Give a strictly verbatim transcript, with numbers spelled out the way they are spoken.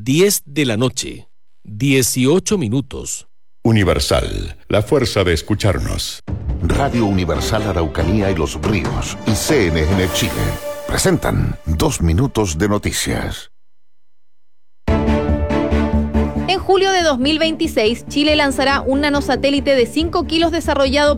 diez de la noche, dieciocho minutos. Universal, la fuerza de escucharnos. Radio Universal Araucanía y Los Ríos y C N N Chile presentan Dos Minutos de Noticias. En julio de dos mil veintiséis, Chile lanzará un nanosatélite de cinco kilos desarrollado